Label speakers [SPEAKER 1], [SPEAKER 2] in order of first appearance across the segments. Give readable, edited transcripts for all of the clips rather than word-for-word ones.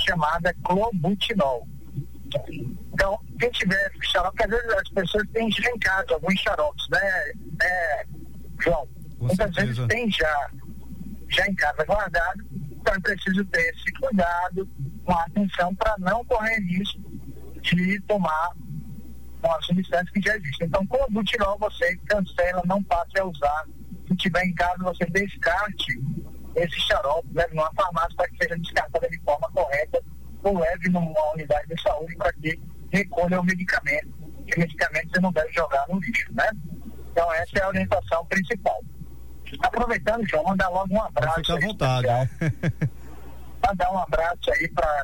[SPEAKER 1] chamada clobutinol. Então, quem tiver xarope, porque às vezes as pessoas têm já em casa alguns xaropes, né, João? Muitas vezes tem já em casa guardado, então é preciso ter esse cuidado, com atenção para não correr risco de tomar uma substância que já existe. Então, clobutinol você cancela, não passe a usar. Se tiver em casa, você descarte esse xarope, leve numa farmácia para que seja descartada de forma correta, ou leve numa unidade de saúde para que recolha o medicamento. O medicamento você não deve jogar no lixo, né? Então, essa é a orientação principal. Aproveitando, João, mandar logo um abraço.
[SPEAKER 2] Fica à vontade, né?
[SPEAKER 1] Mandar um abraço aí para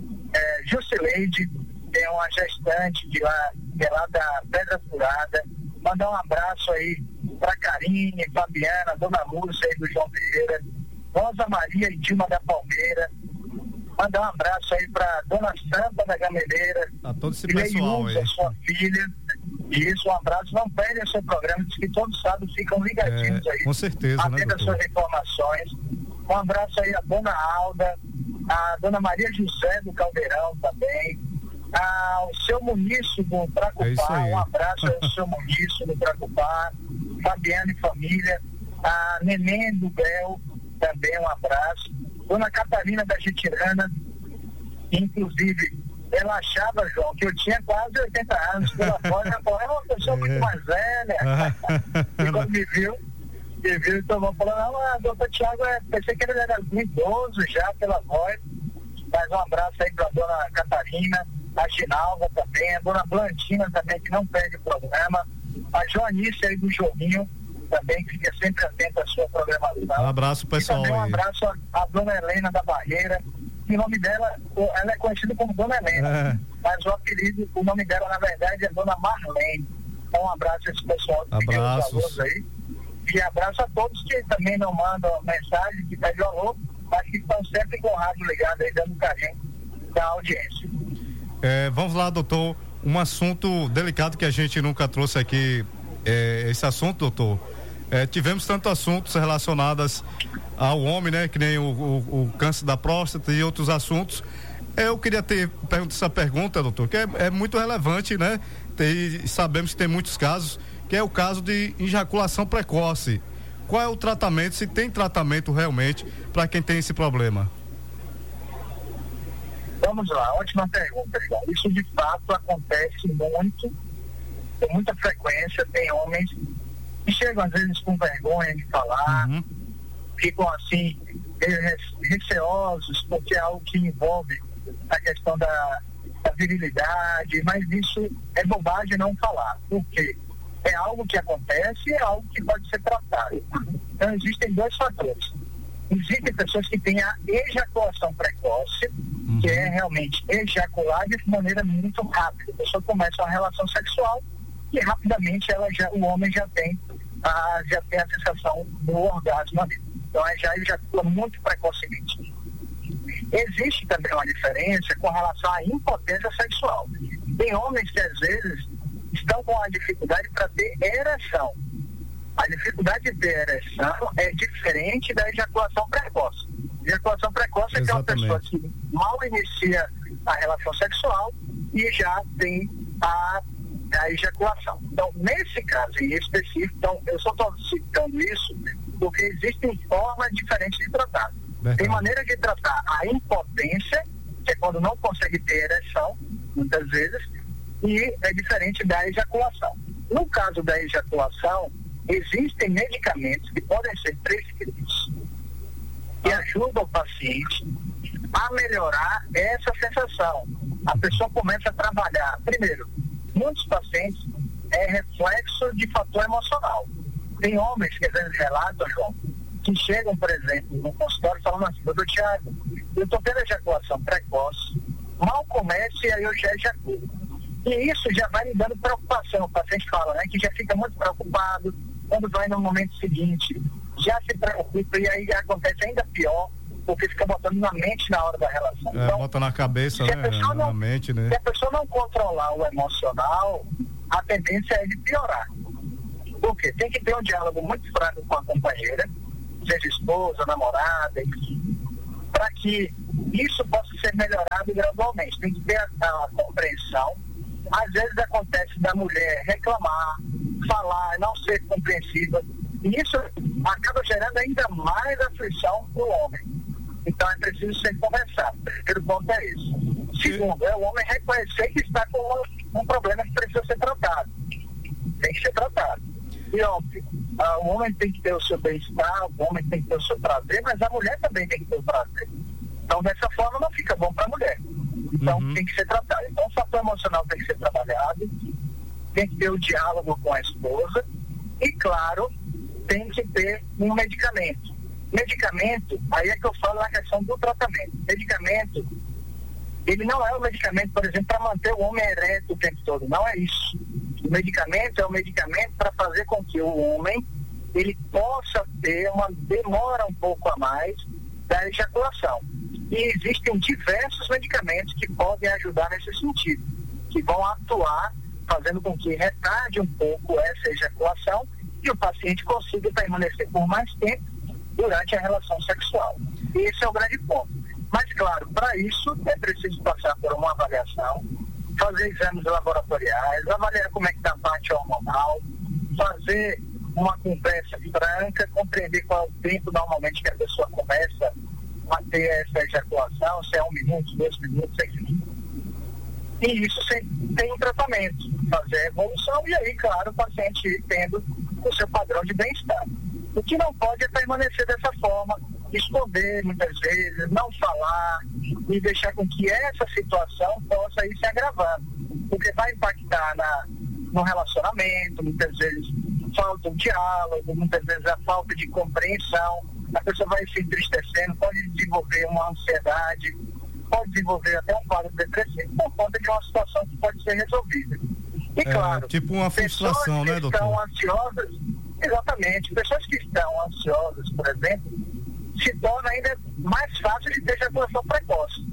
[SPEAKER 1] Jusileide, que é uma gestante que é lá da Pedra Furada. Mandar um abraço aí para Karine, Fabiana, Dona Lúcia aí do João Ferreira, Rosa Maria e Dilma da Palmeira. Mandar um abraço aí para Dona Santa da Gameleira.
[SPEAKER 2] A todo esse pessoal aí.
[SPEAKER 1] Sua filha. Isso, um abraço. Não perdem o seu programa, diz que todos sábados ficam ligadinhos aí.
[SPEAKER 2] Com certeza, né,
[SPEAKER 1] atenda as suas informações. Um abraço aí a Dona Alda, a Dona Maria José do Caldeirão também, o seu Munício do Tracupá, um abraço ao seu Munício do Tracupá, Fabiana e família, a Neném do Bel, também um abraço, Dona Catarina da Jitirana, inclusive ela achava, João, que eu tinha quase 80 anos, pela voz, é uma pessoa muito mais velha, e quando me viu, então falou, não, doutor Tiago, pensei que ele era idoso já pela voz, mas um abraço aí pra Dona Catarina, a Ginalva também, a Dona Blantina também, que não perde o programa, a Joanice aí do Joguinho, também, que fica sempre atenta à sua programação.
[SPEAKER 2] Um abraço, pessoal.
[SPEAKER 1] E também um abraço à Dona Helena da Barreira, que o nome dela, ela é conhecida como Dona Helena, mas o nome dela, na verdade, é Dona Marlene. Então, um abraço a esse pessoal que pediu os alôs aí. E abraço a todos que também não mandam mensagem, que pedem alô, mas que estão sempre com o rádio ligado aí, dando carinho da audiência.
[SPEAKER 2] Vamos lá, doutor, um assunto delicado que a gente nunca trouxe aqui, esse assunto, doutor. Tivemos tantos assuntos relacionados ao homem, né, que nem o câncer da próstata e outros assuntos. Eu queria perguntar essa pergunta, doutor, que é muito relevante, né? Sabemos que tem muitos casos, que é o caso de ejaculação precoce. Qual é o tratamento, se tem tratamento realmente para quem tem esse problema?
[SPEAKER 1] Vamos lá, ótima pergunta, João. Isso de fato acontece muito, com muita frequência. Tem homens que chegam às vezes com vergonha de falar, ficam assim, receosos, porque é algo que envolve a questão da virilidade, mas isso é bobagem não falar, porque é algo que acontece e é algo que pode ser tratado. Então existem dois fatores. Existem pessoas que têm a ejaculação precoce, que é realmente ejacular de maneira muito rápida. A pessoa começa uma relação sexual e rapidamente o homem já tem a sensação do orgasmo ali. Então já ejacula muito precocemente. Existe também uma diferença com relação à impotência sexual. Tem homens que às vezes estão com a dificuldade para ter ereção. A dificuldade de ter ereção é diferente da ejaculação precoce. Ejaculação precoce é aquela pessoa que mal inicia a relação sexual e já tem a ejaculação. Então, nesse caso em específico, eu só estou citando isso porque existem formas diferentes de tratar. Tem maneira de tratar a impotência, que é quando não consegue ter ereção, muitas vezes, e é diferente da ejaculação. No caso da ejaculação, existem medicamentos que podem ser prescritos que ajudam o paciente a melhorar essa sensação. A pessoa começa a trabalhar. Primeiro, muitos pacientes é reflexo de fator emocional. Tem homens que às vezes relatam, João, que chegam, por exemplo, no consultório falando assim, doutor Tiago, eu estou tendo ejaculação precoce, mal comece e aí eu já ejaculo. E isso já vai me dando preocupação. O paciente fala, né, que já fica muito preocupado, quando vai no momento seguinte, já se preocupa e aí acontece ainda pior, porque fica botando na mente na hora da relação. Então,
[SPEAKER 2] bota na cabeça, né? Na mente, né?
[SPEAKER 1] Se a pessoa não controlar o emocional, a tendência é de piorar. Por quê? Tem que ter um diálogo muito franco com a companheira, seja esposa, namorada, enfim, para que isso possa ser melhorado trabalhado gradualmente. Tem que ter a compreensão. Às vezes acontece da mulher reclamar, falar, não ser compreensiva. E isso acaba gerando ainda mais aflição para o homem. Então é preciso ser conversado. O primeiro ponto é isso. Segundo, é o homem reconhecer que está com um problema que precisa ser tratado. Tem que ser tratado. E óbvio, o homem tem que ter o seu bem-estar, o homem tem que ter o seu prazer, mas a mulher também tem que ter o prazer. Então dessa forma não fica bom para a mulher. Então tem que ser tratado. Então o fator emocional tem que ser trabalhado, tem que ter o diálogo com a esposa e, claro, tem que ter um medicamento. Medicamento, aí é que eu falo na questão do tratamento. Medicamento, ele não é um medicamento, por exemplo, para manter o homem ereto o tempo todo. Não é isso. O medicamento é um medicamento para fazer com que o homem ele possa ter uma demora um pouco a mais da ejaculação. E existem diversos medicamentos que podem ajudar nesse sentido, que vão atuar fazendo com que retarde um pouco essa ejaculação e o paciente consiga permanecer por mais tempo durante a relação sexual. Esse é o grande ponto. Mas, claro, para isso é preciso passar por uma avaliação, fazer exames laboratoriais, avaliar como é que está a parte hormonal, fazer uma conversa franca, compreender qual é o tempo normalmente que a pessoa começa a ter essa ejaculação, se é 1 minuto, 2 minutos, 6 minutos. E isso tem um tratamento, fazer a evolução e aí, claro, o paciente ir tendo o seu padrão de bem-estar. O que não pode é permanecer dessa forma, esconder muitas vezes, não falar e deixar com que essa situação possa ir se agravando, porque vai impactar no relacionamento, muitas vezes falta um diálogo, muitas vezes a falta de compreensão, a pessoa vai se entristecendo, pode desenvolver uma ansiedade, pode desenvolver até um quadro depressivo por conta de uma situação que pode ser resolvida. E claro,
[SPEAKER 2] tipo uma frustração, né, doutor?
[SPEAKER 1] Pessoas que estão ansiosas, exatamente, pessoas que estão ansiosas, por exemplo, se torna ainda mais fácil de ter ejaculação precoce,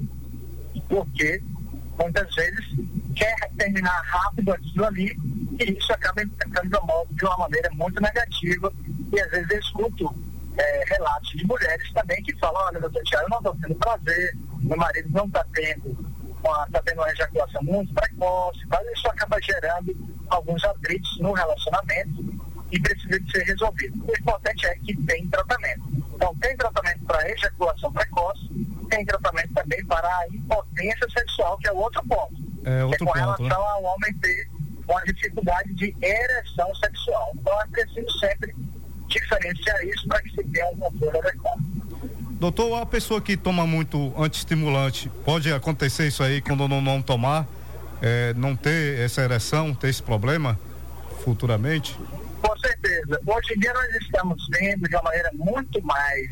[SPEAKER 1] porque muitas vezes quer terminar rápido aquilo ali e isso acaba impactando de uma maneira muito negativa e às vezes eu escuto relatos de mulheres também que falam, olha, doutor Tiago, eu não estou tendo prazer, meu marido não está tendo uma ejaculação muito precoce, mas isso acaba gerando alguns atritos no relacionamento e precisa de ser resolvido. O importante é que tem tratamento. Então, tem tratamento para ejaculação precoce, tem tratamento também para a impotência sexual, que é o outro ponto.
[SPEAKER 2] Outro
[SPEAKER 1] com
[SPEAKER 2] ponto,
[SPEAKER 1] relação
[SPEAKER 2] né?
[SPEAKER 1] ao homem ter uma dificuldade de ereção sexual. Então, é preciso sempre diferenciar isso para que se tenha um controle adequado.
[SPEAKER 2] Doutor, a pessoa que toma muito antiestimulante, pode acontecer isso aí quando não tomar, não ter essa ereção, ter esse problema futuramente?
[SPEAKER 1] Com certeza. Hoje em dia nós estamos vendo de uma maneira muito mais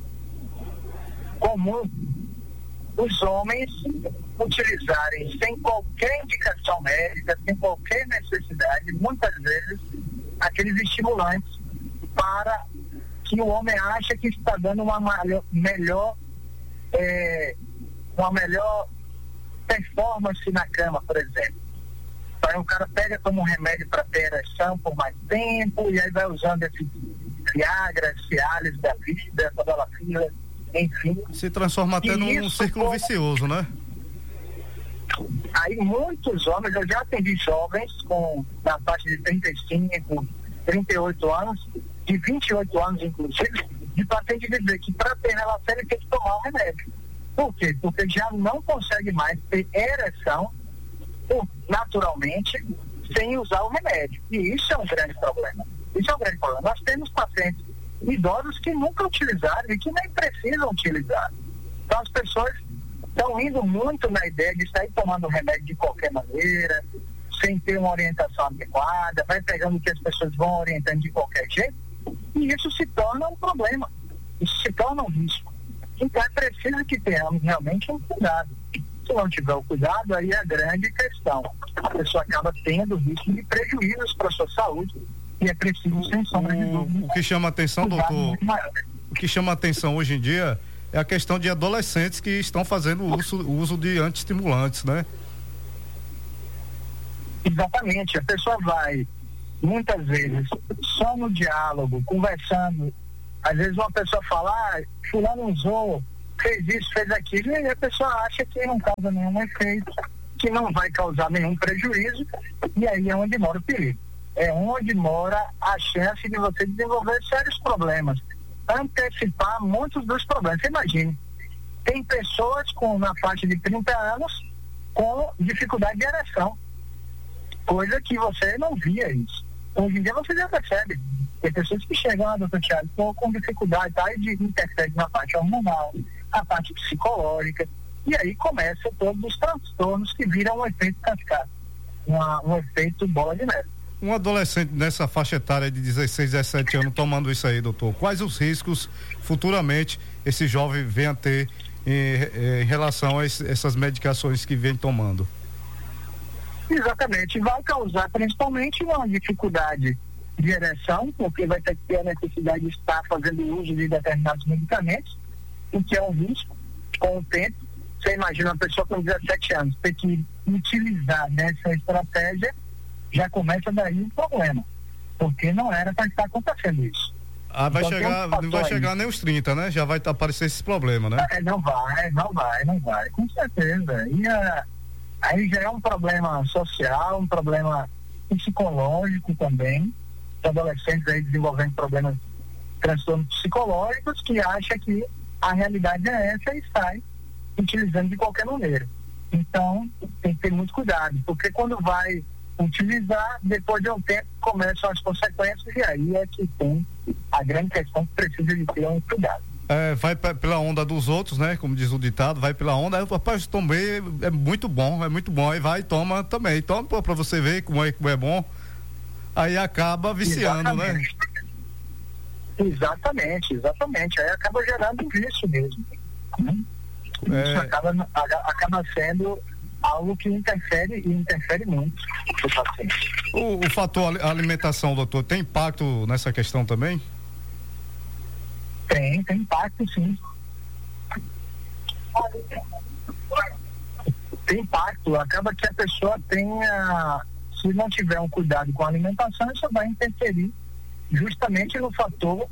[SPEAKER 1] comum os homens utilizarem sem qualquer indicação médica, sem qualquer necessidade, muitas vezes, aqueles estimulantes para que o homem acha que está dando uma melhor performance na cama, por exemplo. Então o cara pega como um remédio para ter ereção por mais tempo e aí vai usando esses Viagra, Cialis da vida, Tadalafila, enfim.
[SPEAKER 2] Se transforma até num círculo vicioso, né?
[SPEAKER 1] Aí muitos homens, eu já atendi jovens na faixa de 35, 38 anos, de 28 anos inclusive, de paciente dizer que para ter relação ele tem que tomar o remédio. Por quê? Porque já não consegue mais ter ereção naturalmente sem usar o remédio. E isso é um grande problema. Nós temos pacientes idosos que nunca utilizaram e que nem precisam utilizar. Então as pessoas estão indo muito na ideia de sair tomando remédio de qualquer maneira, sem ter uma orientação adequada, vai pegando o que as pessoas vão orientando de qualquer jeito, e isso se torna um problema, isso se torna um risco. Então é preciso que tenhamos realmente um cuidado. Se não tiver o cuidado, aí é a grande questão. A pessoa acaba tendo risco de prejuízos para a sua saúde e é preciso, sem sombra de dúvida.
[SPEAKER 2] O que chama atenção, doutor, o que chama atenção hoje em dia é a questão de adolescentes que estão fazendo o uso de antiestimulantes, né?
[SPEAKER 1] Exatamente. A pessoa vai, muitas vezes, só no diálogo, conversando. Às vezes uma pessoa fala, fulano usou fez isso, fez aquilo, e a pessoa acha que não causa nenhum efeito, que não vai causar nenhum prejuízo, e aí é onde mora o perigo. É onde mora a chance de você desenvolver sérios problemas, antecipar muitos dos problemas. Você imagine, tem pessoas na faixa de 30 anos com dificuldade de ereção, coisa que você não via isso. Hoje em dia você já percebe. Tem pessoas que chegam, doutor Thiago, com dificuldade, tá, e interfere na parte hormonal, na parte psicológica, e aí começam todos os transtornos que viram um efeito cascata, um efeito bola de neve.
[SPEAKER 2] Um adolescente nessa faixa etária de 16, 17 anos tomando isso aí, doutor, quais os riscos futuramente esse jovem venha a ter em relação a essas medicações que vem tomando?
[SPEAKER 1] Exatamente, vai causar principalmente uma dificuldade de ereção, porque vai ter que ter a necessidade de estar fazendo uso de determinados medicamentos, o que é um risco com o tempo. Você imagina uma pessoa com 17 anos ter que utilizar dessa estratégia, já começa daí um problema, porque não era para estar acontecendo isso.
[SPEAKER 2] Vai então, chegar, não vai chegar nem os 30, né? Já vai aparecer esses problemas, né?
[SPEAKER 1] Não vai, com certeza. E aí já é um problema social, um problema psicológico também. Os adolescentes aí desenvolvendo problemas, transtornos psicológicos, que acham que a realidade é essa e sai utilizando de qualquer maneira. Então, tem que ter muito cuidado, porque quando vai utilizar, depois de um tempo começam as consequências, e aí é que tem a grande questão que precisa de ter um cuidado.
[SPEAKER 2] Vai pela onda dos outros, né? Como diz o ditado, vai pela onda. Aí, rapaz, tomei, é muito bom. Aí vai e toma também. Toma pra você ver como é bom. Aí acaba viciando,
[SPEAKER 1] exatamente, né? Exatamente. Aí acaba gerando um vício mesmo. Isso acaba sendo algo que interfere muito no paciente.
[SPEAKER 2] O fator alimentação, doutor, tem impacto nessa questão também?
[SPEAKER 1] Tem impacto, sim. Tem impacto. Acaba que a pessoa tenha, se não tiver um cuidado com a alimentação, isso vai interferir justamente no fator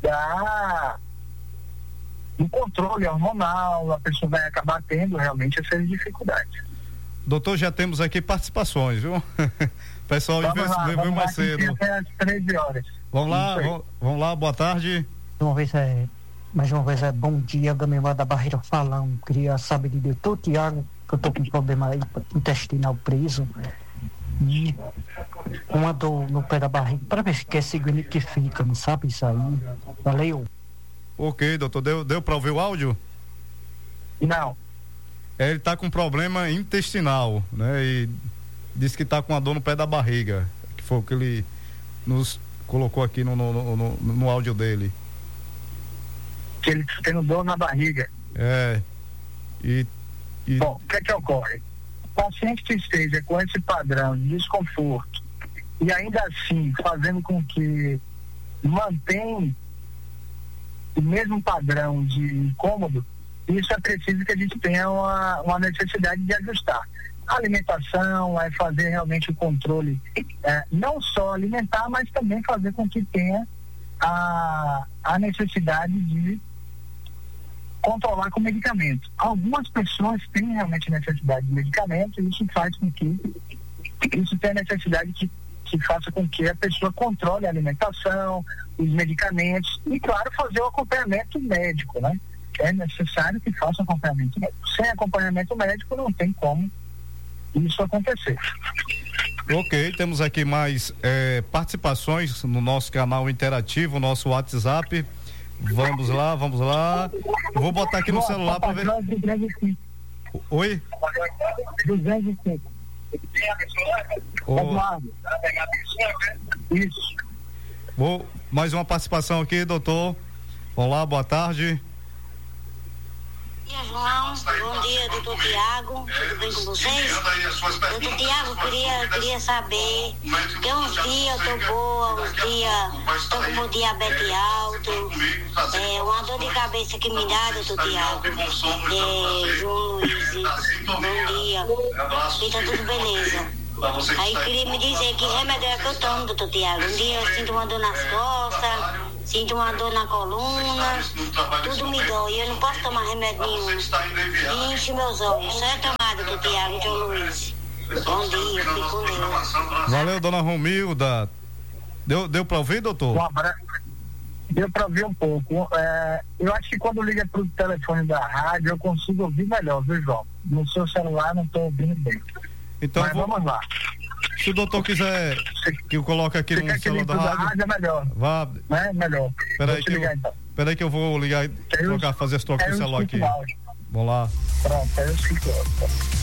[SPEAKER 1] do controle hormonal. A pessoa vai acabar tendo realmente essas dificuldades.
[SPEAKER 2] Doutor, já temos aqui participações, viu? Pessoal, veio mais cedo.
[SPEAKER 1] Até às 13 horas.
[SPEAKER 2] Vamos lá, boa tarde.
[SPEAKER 3] Mais uma vez, bom dia, Gamemar da Barreira falando. Queria saber de doutor Tiago, que eu tô com um problema aí intestinal preso e uma dor no pé da barriga, para ver se quer significa, não sabe isso aí? Valeu.
[SPEAKER 2] Ok, doutor, deu para ouvir o áudio?
[SPEAKER 1] Não.
[SPEAKER 2] Ele tá com problema intestinal, né? E disse que tá com uma dor no pé da barriga, que foi o que ele nos colocou aqui no áudio dele.
[SPEAKER 1] Que ele está tendo dor na barriga. Bom, o que é que ocorre? O paciente que esteja com esse padrão de desconforto e ainda assim fazendo com que mantém o mesmo padrão de incômodo, isso é preciso que a gente tenha uma necessidade de ajustar. A alimentação é fazer realmente o controle, não só alimentar, mas também fazer com que tenha a necessidade de controlar com medicamento. Algumas pessoas têm realmente necessidade de medicamento, e isso faz com que isso tenha necessidade que faça com que a pessoa controle a alimentação, os medicamentos e, claro, fazer o acompanhamento médico, né? É necessário que faça acompanhamento médico. Sem acompanhamento médico não tem como isso acontecer.
[SPEAKER 2] Ok, temos aqui mais participações no nosso canal interativo, nosso WhatsApp. Vamos lá. Eu vou botar aqui no celular para ver. Oi?
[SPEAKER 1] 205. Isso.
[SPEAKER 2] Mais uma participação aqui, doutor. Vamos lá, boa tarde.
[SPEAKER 4] João, bom dia, doutor Tiago, tudo bem com vocês? Doutor Tiago, queria saber, que uns dias eu tô boa, uns dias tô com o diabetes alto, uma dor de cabeça que me dá, doutor Tiago, João Luiz, bom dia, e tá tudo beleza. Aí queria me dizer que remédio é que eu tomo, doutor Tiago. Um dia eu sinto uma dor nas costas, Sinto uma dor na coluna, tudo me dói, eu não posso tomar remédio nenhum. Enche meus olhos, só é tomada do Tiago e João Luiz. Bom dia, fique com Deus.
[SPEAKER 2] Valeu, dona Romilda. Deu para ouvir, doutor?
[SPEAKER 1] Um abraço. Deu para ouvir um pouco. Eu acho que quando liga para o telefone da rádio eu consigo ouvir melhor, viu, João? No seu celular não estou ouvindo bem.
[SPEAKER 2] Então
[SPEAKER 1] vamos lá.
[SPEAKER 2] Se o doutor quiser que eu coloque aqui no celular da rádio,
[SPEAKER 1] é melhor.
[SPEAKER 2] Vá.
[SPEAKER 1] É melhor.
[SPEAKER 2] Peraí que eu vou ligar e fazer as trocas no celular aqui. Vamos lá.
[SPEAKER 1] Pronto, aí eu fico.